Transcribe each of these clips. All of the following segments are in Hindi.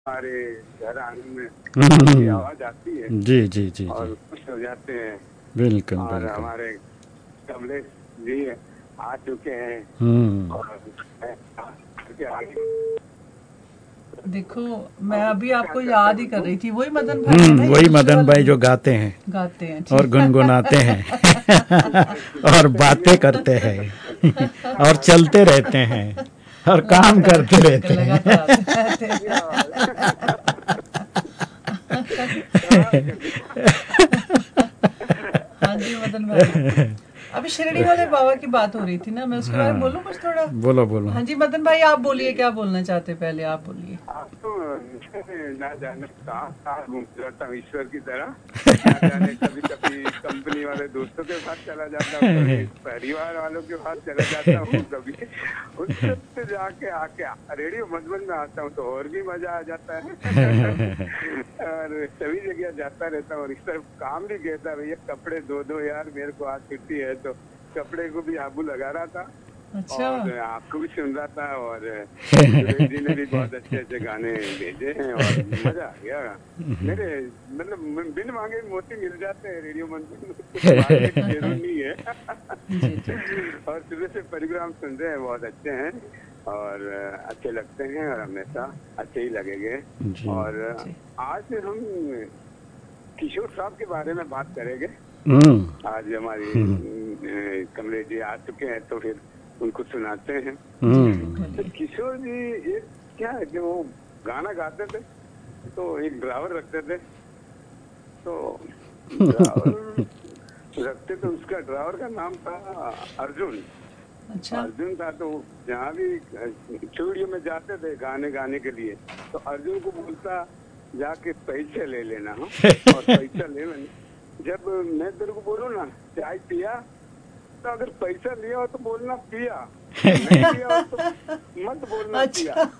हमारे घर आंगन में की हम्म, आवाज आती है जी जी जी जी। और खुश हो जाते हैं। बिल्कुल और बिल्कुल। हमारे कमलेश जी आ चुके हैं हम्म। और मैं के आगे देखो, मैं अब अभी क्या आपको करते याद ही हैं कर तुम। रही थी। वही मदन भाई है ना, ये वही दूसरे मदन वाले भाई नहीं? जो गाते हैं गाते हैं, और ठीक। गुनगुनाते हैं और गाते भी बातें हैं करते हैं और हाँ, चलते रहते हैं और काम लगातार करते रहते लगातार हैं। आते रहते यार, कमाल कर हैं। दिया। हाँ जी मदन भाई, अभी शिरडी वाले मजा आ बाबा गया। की बात हो रही थी ना, मैं उसके बारे में हाँ, बोलूं कुछ थोड़ा? बोलो बोलो। हाँ जी मदन भाई, आप बोलिए, जी क्या बोलना चाहते हैं, पहले आप बोलिए। आप तो ना जाने कहाँ कहाँ घूमते रहता हूँ ईश्वर की तरह। ना जाने कभी कभी कंपनी वाले दोस्तों के साथ चला जाता हूँ, कभी परिवार वालों के साथ चला जाता हूँ, कभी उन सब से जाके आके रेडियो मधुबन में आता हूँ तो और भी मजा आ जाता है। और सभी जगह जाता रहता हूँ और इस तरफ काम भी कहता है भैया कपड़े धो दो यार, मेरे को आज छुट्टी है तो कपड़े को भी आबू लगा रहा था अच्छा। और आपको भी सुन रहा था। और सुरेश जी ने भी बहुत अच्छे अच्छे गाने भेजे हैं और मजा आ गया। मेरे मतलब बिन मांगे मोती मिल जाते हैं रेडियो मंथन में, कुछ मांगने की जरूरत नहीं है। जी जी जी और सुबह से प्रोग्राम सुन रहे हैं, बहुत अच्छे हैं और अच्छे लगते हैं और हमेशा अच्छे ही लगेंगे। जी। और जी। आज हम किशोर साहब के बारे में बात करेंगे। हम्म। आज हमारी हम्म। कमलेश जी आ चुके हैं तो फिर उनको सुनाते हैं। जी जी, तो बोलिए। किशोर जी एक क्या है कि वो गाना गाते थे तो एक ड्राइवर रखते थे। तो ड्राइवर रखते तो उसका ड्राइवर का नाम था अर्जुन। अच्छा। अर्जुन था तो जहाँ भी स्टूडियो में जाते थे गाने गाने के लिए तो अर्जुन को बोलता जाके पैसे ले लेना। हाँ, और पैसा ले लेना। जब मैं तेरे को बोलूँ ना चाय पिया तो अगर पैसा लिया हो तो बोलना पिया, नहीं लिया हो तो मत बोलना पिया। अच्छा।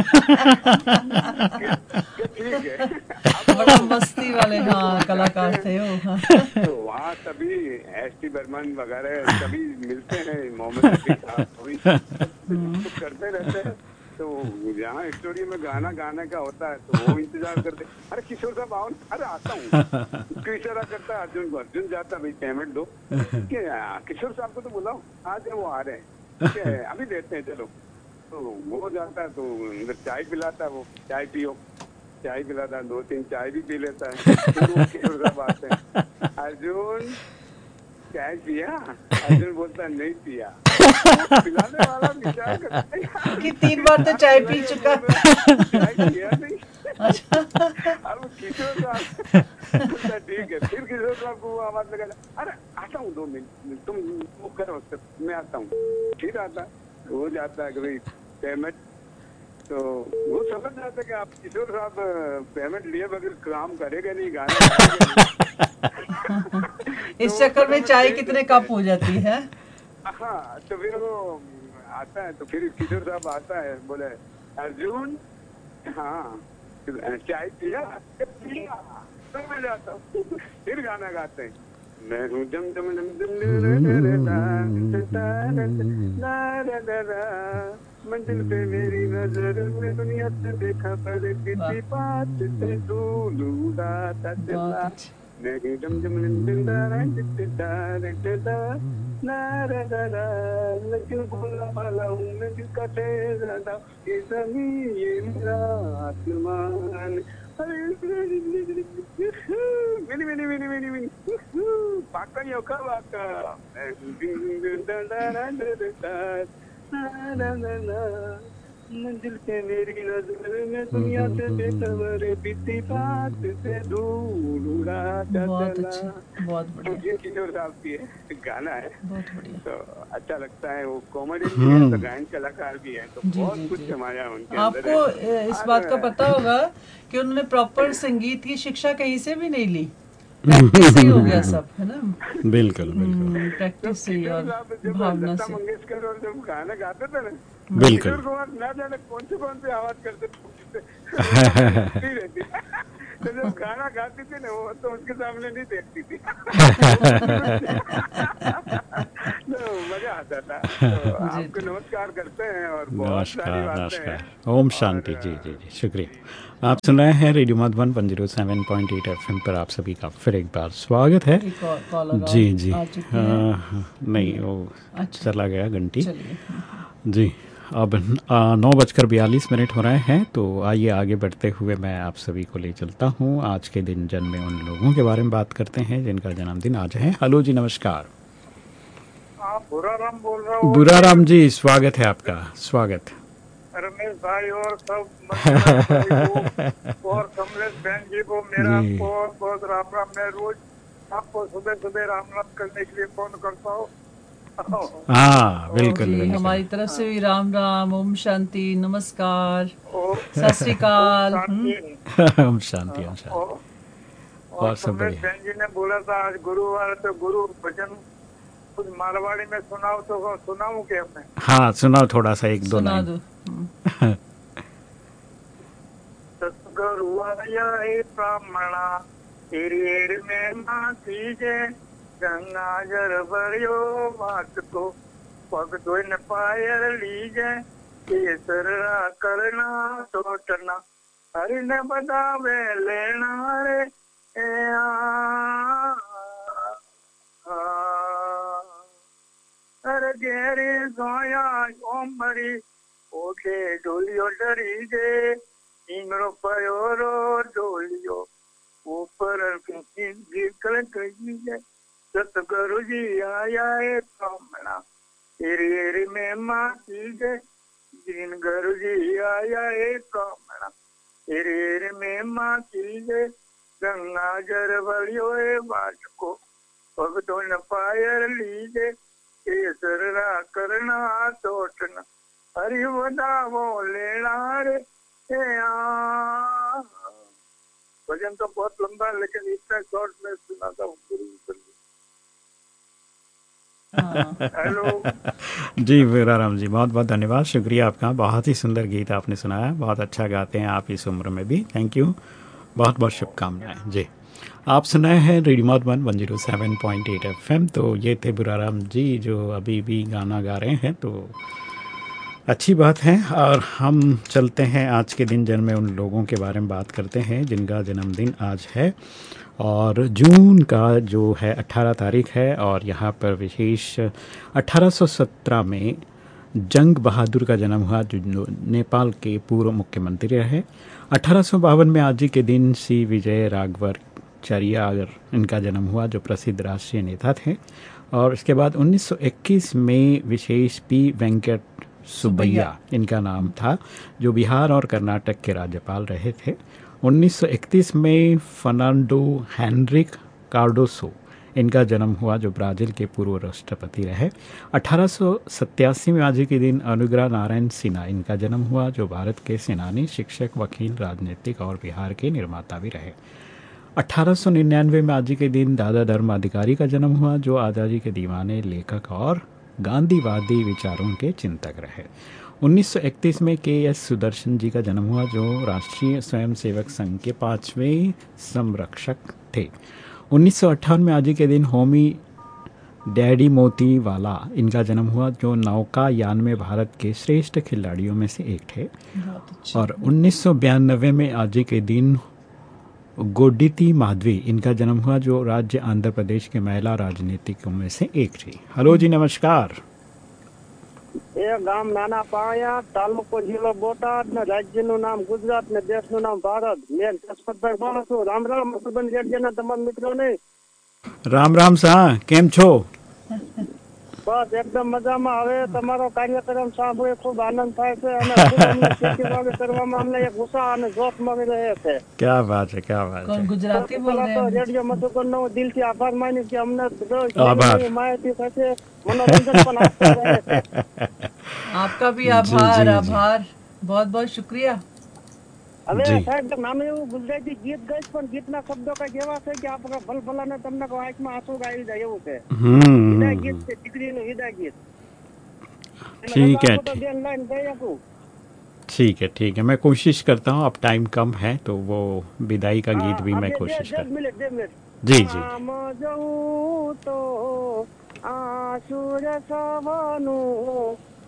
क्या ठीक है। अब बड़ा वो मस्ती वाले, जब हाँ, वहाँ जाते कलाकार हैं थे वो, हाँ। तो वहाँ सभी एस टी बर्मन वगैरह सभी मिलते हैं, मोहम्मद रफी साहब सभी तो करते रहते हैं। तो जहाँ स्टूडियो में गाना गाने का होता है तो वो इंतजार करते, अरे किशोर साहब आओ ना, अरे आता हूँ। उसको इशारा करता है अर्जुन को, अर्जुन जाता भाई पेमेंट दो कि किशोर साहब को तो बुलाओ, आज वो आ रहे हैं कि अभी देते हैं चलो। तो वो जाता है तो अंदर चाय पिलाता है, वो चाय पियो, चाय पिलाता है, दो तीन चाय भी पी लेता है। फिर वो किशोर साहब आते हैं, अर्जुन चाय पिया। अर्जुन बोलता है नहीं पिया। वो पिलाने वाला विचार करता है यार कि 3 बार तो यार चाय पिला पी ये चुका। बोल रहा है चाय पिया नहीं। अच्छा। अब किशोर साहब बोलता है ठीक है। फिर किशोर साहब को वो आवाज लगा, अरे आता हूँ 2 मिनट, तुम वो करो मैं आता हूँ। फिर आता है, वो जाता है कि भाई पेमेंट। तो वो समझ जाता है कि आप किशोर साहब पेमेंट लिए बगैर काम करेगा नहीं, गाना गाएगा नहीं। तो इस वो चक्कर में फटाफट चाय दे कितने देते कप हैं। हो जाती है। हाँ तो फिर वो आता है तो फिर किशोर साहब आता है, बोले अर्जुन हाँ चाय पिया, पिया तो मैं जाता हूँ। फिर गाना गाते हैं, मैं हूँ जम जम जम जम मंजिल पे मेरी नजर में दुनिया से देखा पर वाह, किसी बात से धूल उड़ाता बहुत चला। अच्छे। मैं हूँ जम जम जम जम लेकिन भोला भाला हूँ मैं, दिल का ठहराना ये जमीन ये मेरा आसमान। अरे mini mini mini mini mini पाका नहीं होगा पाका। मंजिल पे मेरी नजर में दुनिया से बेखबर बीती बात से धूल उड़ाता बहुत चला। अच्छे, बहुत तो बढ़िया। ये किशोर साहब की गाना है बहुत बढ़िया। तो अच्छा लगता है। वो कॉमेडियन भी है तो गायन कलाकार भी है तो जी बहुत जी कुछ जी। समाया उनके अंदर आपको है। इस बात का और पता होगा कि उन्होंने प्रॉपर संगीत की शिक्षा कहीं से भी नहीं ली, प्रैक्टिस से ही हो गया सब, है ना? बिल्कुल बिल्कुल तो प्रैक्टिस से ही किशोर और साहब जब भावना लता से। मंगेशकर और जब गाना गाते थे ना तो बिल्कुल। किशोर कुमार ना जाने कौन सी आवाज करते थे, लता भाई हंसती रहती। तो जब गाना गाती थी ना वो तो उसके सामने नहीं देखती थी। तो मजा आता था। तो जी, आपको जी। नमस्कार करते हैं और बहुत सारी नमस्कार बातें नमस्कार। हैं। ओम शांति। और जी जी जी, शुक्रिया। आप सुन रहे हैं रेडियो मधुबन 107.8 एफएम पर। आप सभी का फिर एक बार स्वागत है। एक और कॉलर और जी जी। आ चुके हैं। नहीं, वो अच्छा, चला गया घंटी। चलिए। जी। अब 9:42 हो रहे हैं, तो आइए आगे बढ़ते हुए मैं आप सभी को ले चलता हूँ। आज के दिन जन्मे उन लोगों के बारे में बात करते हैं जिनका जन्मदिन आज है। हेलो जी, नमस्कार। आप बुराराम बोल रहे हो? बुराराम जी, स्वागत है आपका, स्वागत। रमेश भाई और सब मंजुनाथ भाई को और कमलेश बहन जी को मेरा जी। बहुत बहुत राम राम। मैं रोज आपको सुबह सुबह राम राम करने के लिए फोन करता हूँ। हाँ, बिल्कुल जी, बिल्कुल। हमारी तरफ से भी राम राम, ओम शांति, नमस्कार, और सत श्री अकाल। शांति। ओम शांति, ओम शांति। और और सब कमलेश बढ़िया। बहन जी ने बोला था आज गुरुवार तो गुरु भजन कुछ मारवाड़ी में सुनाओ, तो सुनाऊं क्या मैं? हाँ, सुनाओ थोड़ा सा, एक दो सुना लाइन। दो। सतगुरुआया हे ब्राह्मणा हिरियर में मां कीजे गंगा जल भरियो मात को पग धोइन पायल लीजे केसर करना टोटना हरि ने बदावे लेना रे ए अरे गेरी सोया ओम हरि ओके डोलियो डरी जे इंगरो पयोरो डोलियो ऊपर गिरकल कही है सतगुरु जी आया है ब्राह्मणा हिरी हिरी में माँ की जय। दीन गुरु जी आया है ब्राह्मणा हिरी हिरी में माँ की जय। गंगा जर भरियो है बाट को भगतों न पायर लीजे केसर करना तोटना हरि बतावो लेना रे भजन तो बहुत लंबा है, लेकिन इतना शॉर्ट में सुना था। हेलो जी बुराराम जी, बहुत बहुत धन्यवाद, शुक्रिया आपका। बहुत ही सुंदर गीत आपने सुनाया, बहुत अच्छा गाते हैं आप इस उम्र में भी। थैंक यू, बहुत बहुत शुभकामनाएं जी। आप सुनाए हैं रेडियो मधुबन 107.8 एफएम। तो ये थे बुराराम जी जो अभी भी गाना गा रहे हैं, तो अच्छी बात है। और हम चलते हैं आज के दिन जन्मे उन लोगों के बारे में बात करते हैं जिनका जन्मदिन आज है। और जून का जो है 18 तारीख है, और यहाँ पर विशेष 1817 में जंग बहादुर का जन्म हुआ, जो नेपाल के पूर्व मुख्यमंत्री रहे। 1852 में आज ही के दिन सी विजय राघवाचार्य इनका जन्म हुआ, जो प्रसिद्ध राष्ट्रीय नेता थे। और इसके बाद 1921 में विशेष पी वेंकट सुब्बैया इनका नाम था, जो बिहार और कर्नाटक के राज्यपाल रहे थे। 1931 में फर्नांडो हेनरिक कार्डोसो इनका जन्म हुआ, जो ब्राज़ील के पूर्व राष्ट्रपति रहे। 1887 में आज के दिन अनुग्रह नारायण सिन्हा इनका जन्म हुआ, जो भारत के सेनानी, शिक्षक, वकील, राजनीतिक और बिहार के निर्माता भी रहे। 1899 में आज के दिन दादा धर्म अधिकारी का जन्म हुआ, जो आज़ादी के दीवाने, लेखक और गांधीवादी विचारों के चिंतक रहे। 1931 में के.एस. सुदर्शन जी का जन्म हुआ, जो राष्ट्रीय स्वयंसेवक संघ के 5वें संरक्षक थे। 1958 में आज के दिन होमी डैडी मोती वाला इनका जन्म हुआ, जो नौकायान में भारत के श्रेष्ठ खिलाड़ियों में से एक थे। और 1992 में आज के दिन गोडिती माधवी इनका जन्म हुआ, जो राज्य आंध्र प्रदेश के महिला राजनीतिकों में से एक थी। हेलो जी, नमस्कार। એ ગામ નાના પાયા તાલુકો જિલ્લો બોટાદ ને રાજ્યનું નામ ગુજરાત ને દેશનું નામ ભારત. મેં જસપતભાઈ બોલું છું. રામ રામ મધુબન રેડિયોના તમામ મિત્રોને. રામ રામ શાહ, કેમ છો? બસ એકદમ મજામાં. હવે તમારો કાર્યક્રમ સાંભળે ખૂબ આનંદ થાય છે અને ખૂબ અમને ખેતીવાડી કરવામાં અમને એક ઉત્સાહ અને જોશ મળી રહે છે. क्या बात है, क्या बात कौन है। गुजराती बोल પહેલા रहे તો हैं? રેડિયો મધુબનનો હું દિલથી આભાર માનીશ કે અમને રોજ આભાર. નવી માહિતી થશે, મનોરંજન પણ આપતા રહે છે. आपका भी जी, आभार, जी, जी। आभार, बहुत बहुत शुक्रिया। હવે જી. સાહેબ નાનું એવું ગુજરાતી ગીત ગાઈશ, પણ ગીતના શબ્દો કઈ એવા છે કે આપણા ભલભલાને તમને આંખમાં આંસુ ગાઈ જાય એવું છે. વિદાય ગીત છે, દીકરીનું વિદાય ગીત. એને ठीक રજા है, આપો તો બેન લાઈન ગાઈ આપું. ठीक है, ठीक है, मैं कोशिश करता हूँ। अब टाइम कम है, तो वो विदाई का गीत भी हाँ, मैं दे कोशिश कर। मिनट जी जी। आम जाऊं तो आंसू रसावनु